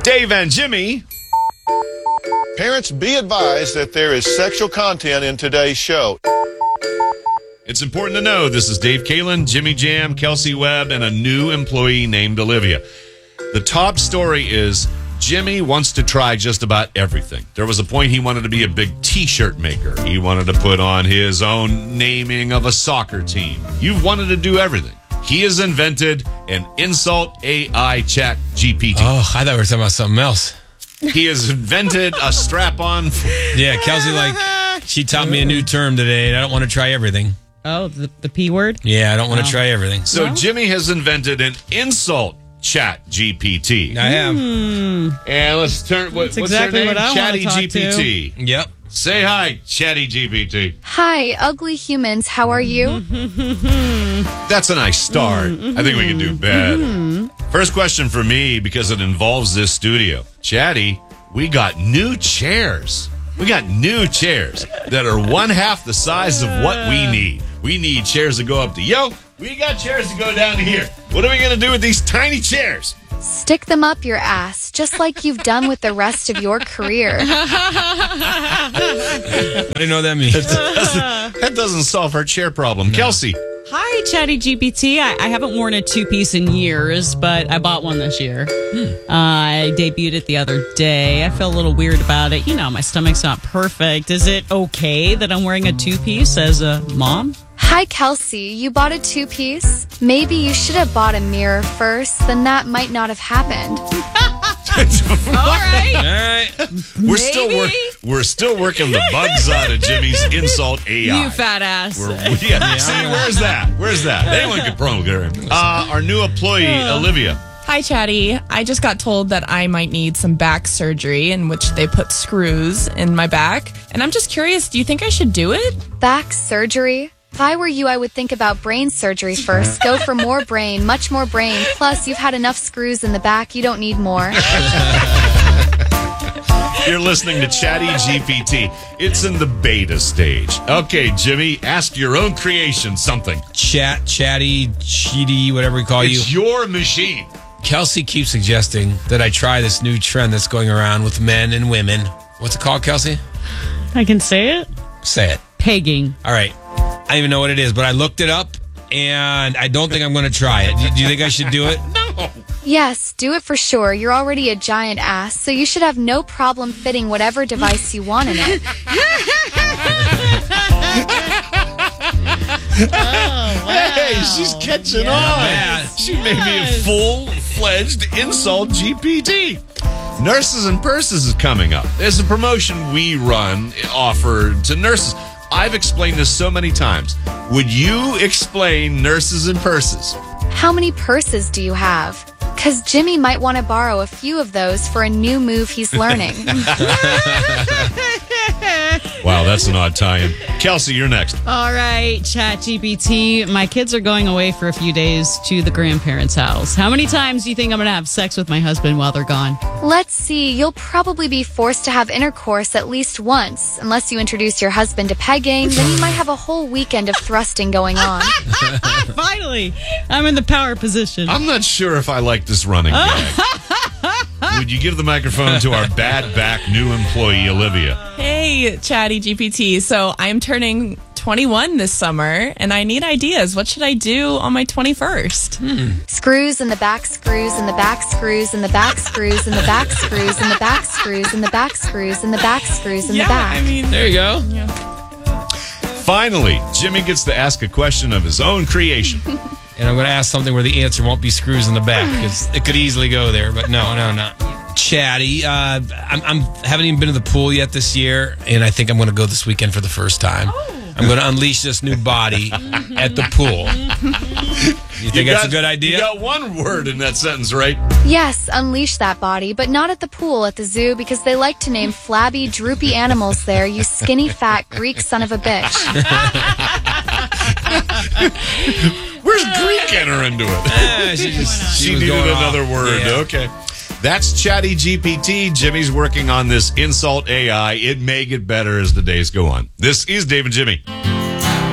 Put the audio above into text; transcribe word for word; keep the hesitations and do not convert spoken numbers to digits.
Dave and Jimmy. Parents, be advised that there is sexual content in today's show. It's important to know this is Dave Kalin, Jimmy Jam, Kelsey Webb, and a new employee named Olivia. The top story is Jimmy wants to try just about everything. There was a point he wanted to be a big T-shirt maker. He wanted to put on his own naming of a soccer team. You've wanted to do everything. He has invented an insult A I chat G P T. Oh, I thought we were talking about something else. He has invented a strap-on. Yeah, Kelsey, like, she taught me a new term today, and I don't want to try everything. Oh, the, the P word? Yeah, I don't want to Wow. try everything. So No? Jimmy has invented an insult chat G P T. I have. And let's turn. What, That's what's exactly her name? what I wanna Chatty talk G P T. Yep. Say hi, Chatty G P T. Hi, ugly humans. How are you? That's a nice start. I think we can do better. First question for me, because it involves this studio. Chatty, we got new chairs. We got new chairs that are one half the size of what we need. We need chairs that go up to, yo, we got chairs that go down to here. What are we going to do with these tiny chairs? Stick them up your ass, just like you've done with the rest of your career. I didn't know what that means. That doesn't solve our chair problem. Kelsey. Hi, Chatty G P T. I, I haven't worn a two-piece in years, but I bought one this year. Uh, I debuted it the other day. I feel a little weird about it. You know, my stomach's not perfect. Is it okay that I'm wearing a two-piece as a mom? Hi, Kelsey. You bought a two-piece? Maybe you should have bought a mirror first, then that might not have happened. All right. All right. We're still Maybe. work, we're still working the bugs out of Jimmy's insult A I. You fat ass. We're, yeah, see, where's that? Where's that? Anyone can program. Uh, our new employee, Olivia. Hi, Chatty. I just got told that I might need some back surgery in which they put screws in my back. And I'm just curious, do you think I should do it? Back surgery? If I were you, I would think about brain surgery first. Go for more brain, much more brain. Plus, you've had enough screws in the back. You don't need more. You're listening to Chatty G P T. It's in the beta stage. Okay, Jimmy, ask your own creation something. Chat, chatty, cheaty, whatever we call It's you. your machine. Kelsey keeps suggesting that I try this new trend that's going around with men and women. What's it called, Kelsey? I can say it. Say it. Pegging. All right. I don't even know what it is, but I looked it up, and I don't think I'm going to try it. Do, do you think I should do it? No. Yes, do it for sure. You're already a giant ass, so you should have no problem fitting whatever device you want in it. Hey, she's catching on. bad. She may be a full-fledged insult G P T. Nurses and Purses is coming up. There's a promotion we run offered to nurses. I've explained this so many times. Would you explain Nurses and Purses? How many purses do you have? Because Jimmy might want to borrow a few of those for a new move he's learning. Wow, that's an odd tie-in. Kelsey, you're next. All right, Chat G P T. My kids are going away for a few days to the grandparents' house. How many times do you think I'm going to have sex with my husband while they're gone? Let's see, you'll probably be forced to have intercourse at least once. Unless you introduce your husband to pegging, then you might have a whole weekend of thrusting going on. Finally, I'm in the power position. I'm not sure if I like this running gag. Would you give the microphone to our bad back new employee, Olivia? Hey, Chatty G P T. So I'm turning twenty-one this summer, and I need ideas. What should I do on my twenty-first? Screws in the back, screws in the back, screws in the back, screws in the back, screws in the back, screws in the back, screws in the back, screws in the Yeah, back. I mean, There you go. Finally, Jimmy gets to ask a question of his own creation. And I'm going to ask something where the answer won't be screws in the back, because it could easily go there, but no, no, no. Chatty, uh, I'm, I'm haven't even been to the pool yet this year, and I think I'm going to go this weekend for the first time. I'm going to unleash this new body at the pool. You think You that's got- a good idea? You got one word in that sentence, right? Yes, unleash that body, but not at the pool at the zoo because they like to name flabby, droopy animals there, you skinny, fat Greek son of a bitch. Where's Greek enter into it? Yeah, she just, She was needed going off. another word. Yeah. Okay. That's Chatty G P T. Jimmy's working on this insult A I. It may get better as the days go on. This is Dave and Jimmy.